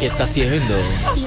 ¿Qué está haciendo?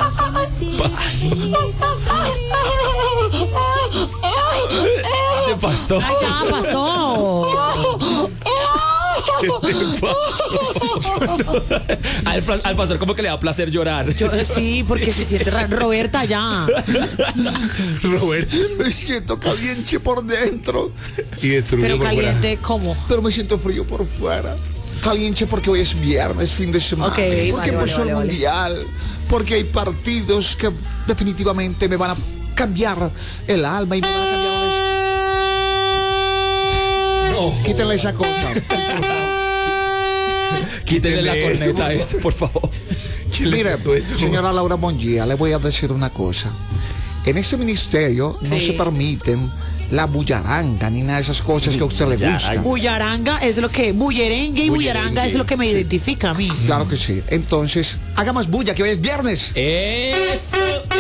¿Qué pasó? Ay, ya, pastor. ¿Qué te pasó? Al pastor como que le da placer llorar. Sí, porque se siente Roberta ya. Roberto. Me siento caliente por dentro, Y destruido Pero por fuera. caliente, ¿cómo? pero me siento frío por fuera. Caliente porque hoy es viernes, fin de semana. Ok, porque vale, empezó vale, el vale. mundial. Porque hay partidos que definitivamente me van a cambiar el alma y me van a cambiar Quítenle esa cosa. Quítenle la Quítenle eso, corneta a por ese, por favor. Mire, eso? señora Laura Mongia, le voy a decir una cosa. En ese ministerio no Sí. se permiten la bullaranga ni nada de esas cosas que a usted le gusta. Bullaranga es lo que... Bullerengue y bullaranga es lo que me identifica a mí. Claro que sí. Entonces, haga más bulla, que hoy es viernes. Eso.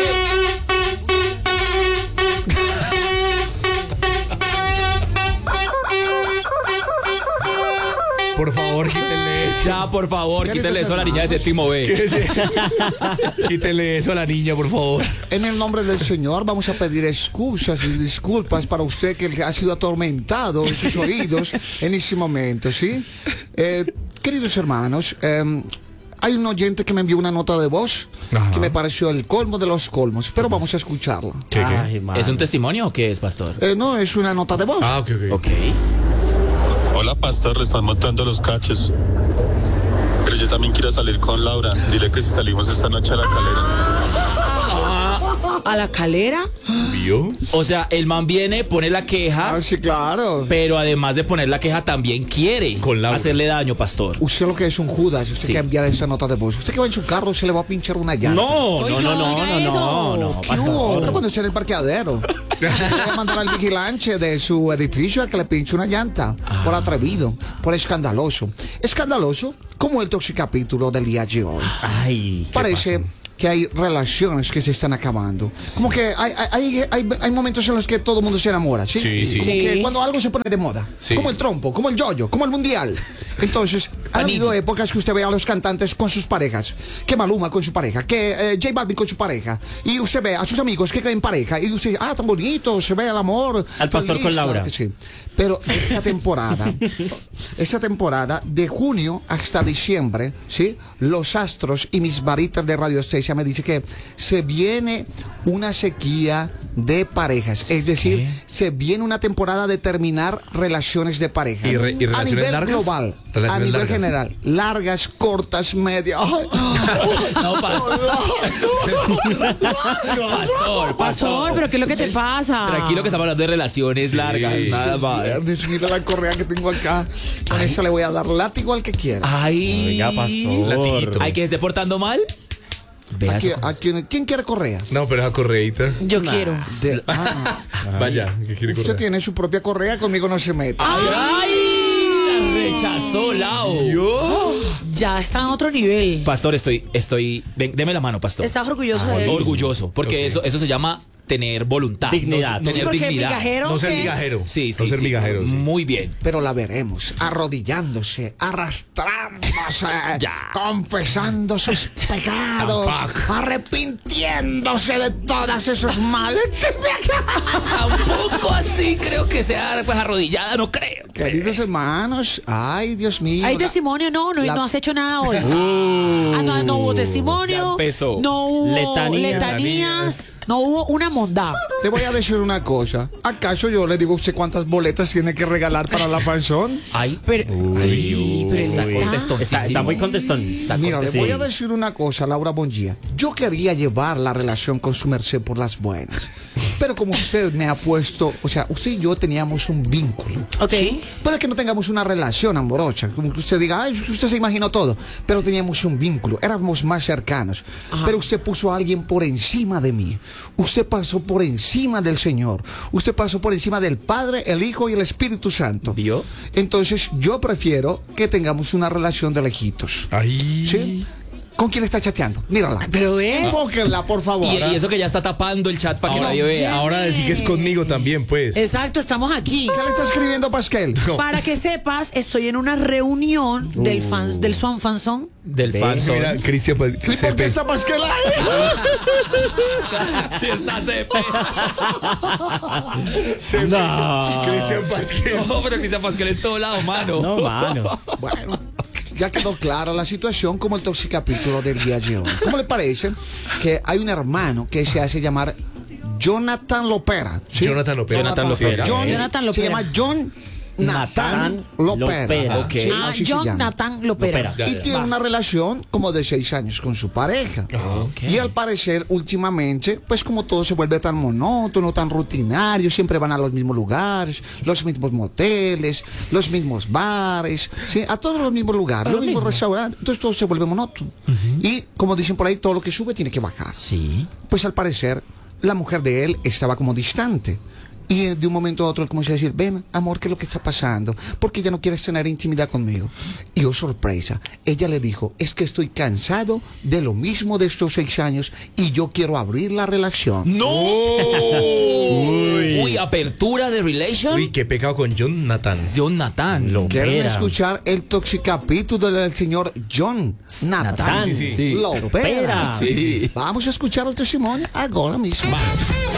Por favor, quítenle eso. Ya, por favor, ¿Qué quítele dices, eso a la niña de séptimo B. Quítenle eso a la niña, por favor. En el nombre del Señor vamos a pedir excusas y disculpas para usted que ha sido atormentado en sus oídos en ese momento, ¿sí? Queridos hermanos, hay un oyente que me envió una nota de voz Ajá. que me pareció el colmo de los colmos, pero vamos a escucharla. ¿Qué? ¿Es un testimonio o qué es, pastor? No, es una nota de voz. Ah, ok. Ok. Hola, pastor, le están montando los cachos. Pero yo también quiero salir con Laura. Dile que si salimos esta noche a la calera. ¿A la calera? ¿Vio? O sea, el man viene, pone la queja, Ah, sí, claro. pero además de poner la queja también quiere Con Laura. hacerle daño, pastor. Usted lo que es un Judas, usted Sí. que enviar esa nota de voz. Usted que va en su carro se le va a pinchar una llanta. Oiga, oiga eso. ¿Qué hubo? Pero cuando esté en el parqueadero, le va a mandar al vigilante de su edificio a que le pinche una llanta. Por atrevido, por escandaloso. Escandaloso como el toxicapítulo del día de hoy. Ay, Parece que hay relaciones que se están acabando. Como que hay momentos en los que todo el mundo se enamora, ¿sí? Sí, sí. Como Sí. que cuando algo se pone de moda. Sí. Como el trompo, como el yoyo, como el mundial. Entonces, ha habido épocas que usted ve a los cantantes con sus parejas. Que Maluma con su pareja, que J Balvin con su pareja. Y usted ve a sus amigos que en pareja. Y usted, tan bonito, se ve el amor. Al pastor feliz, con Laura. claro que sí. Pero esta temporada, de junio hasta diciembre, ¿sí? Los astros y mis varitas de Radio Estesia me dicen que se viene una sequía de parejas. Es decir, se viene una temporada de terminar relaciones de pareja. ¿Y a relaciones nivel largas? global, a Relaciones nivel largas. general. Largas, cortas, medias. Ay, No, pastor. Pastor, Pastor, ¿pero qué es lo que te pasa? Tranquilo que estamos hablando de relaciones largas, nada más. viernes, mira la correa que tengo acá. Con esa le voy a dar látigo al que quiera. Ay, Oiga, pastor. Latiguito. ¿Hay que se esté portando mal? Vea Aquí- eso. ¿Quién quiere correa? No, pero esa correíta. Yo quiero. Vaya, ¿qué quiere Usted correr? tiene su propia correa, conmigo no se mete. ¡Ay! La rechazó, Lau. Ya está en otro nivel. Pastor, deme la mano, pastor. ¿Estás orgulloso de él? Orgulloso, porque eso se llama tener voluntad. Dignidad. no- Sí, tener porque dignidad. migajero No ser es- migajero. Sí, sí, No ser sí. migajero. sí. Muy bien. Pero la veremos arrodillándose, arrastrándose, Ya. confesando sus pecados, Tampoco. arrepintiéndose de todos esos males. Tampoco así creo que sea pues arrodillada, no creo. Queridos hermanos, ay Dios mío. ¿Hay testimonio? No la- has hecho nada hoy. No hubo ya testimonio. empezó. No hubo Letanías. letanías. No hubo una mondad. Te voy a decir una cosa. ¿Acaso yo le digo a usted cuántas boletas tiene que regalar para la fanzón? Ay, Pero él está está. contestoncísimo. Está muy contestón. Mira, le voy a Sí. decir una cosa, Laura Bongia. Yo quería llevar la relación con su merced por las buenas. Pero como usted me ha puesto, o sea, usted y yo teníamos un vínculo. Ok. Puede que no tengamos una relación amorosa, como que usted diga, ay, usted se imaginó todo, pero teníamos un vínculo, éramos más cercanos. Pero usted puso a alguien por encima de mí. Usted pasó por encima del Señor. Usted pasó por encima del Padre, el Hijo y el Espíritu Santo. ¿Vio? Entonces yo prefiero que tengamos una relación de lejitos. Ay. ¿Sí? ¿Con quién está chateando? Mírala. Pero es. Enfóquenla, por favor. Y eso que ya está tapando el chat para que nadie vea. Ahora decir que es conmigo también, pues. Exacto, estamos aquí. ¿Qué le está escribiendo Pascal? Para que sepas, estoy en una reunión del fans, del Son Fanzón. Del fanzón. Mira, Cristian, pues, ¿Y por qué está Pascal ahí? Sí está CP. Cristian Pasquel. No, pero Cristian Pascal en todo lado, mano. No, mano. Bueno, ya quedó clara la situación como el toxicapítulo del día de hoy. ¿Cómo le parece que hay un hermano que se hace llamar Jonathan Lopera? ¿sí? Jonathan Lopera. Jonathan Lopera. Jonathan Se Lopera. llama John Nathan Lopera. Lopera. Ok. Sí, Ah, así se John llama. Nathan Lopera. Lopera. Y tiene una relación como de 6 años con su pareja. Y al parecer, últimamente, pues como todo se vuelve tan monótono, tan rutinario, siempre van a los mismos lugares, los mismos moteles, los mismos bares, ¿sí? A todos los mismos lugares, los mismos restaurantes. Entonces todo se vuelve monótono. Y como dicen por ahí, todo lo que sube tiene que bajar. Sí. Pues al parecer, la mujer de él estaba como distante. Y de un momento a otro él comenzó a decir, ven, amor, ¿qué es lo que está pasando? Porque ya no quieres tener intimidad conmigo. Y oh, sorpresa, ella le dijo, es que estoy cansado de lo mismo de estos 6 años y yo quiero abrir la relación. ¡No! Uy, apertura de relation. Uy, qué pecado con Jonathan. Jonathan. ¿Quieren Lopera. escuchar el toxicapítulo del señor John Nathan Sí, sí. Lopera? Lopera. Sí. Vamos a escuchar el testimonio ahora mismo.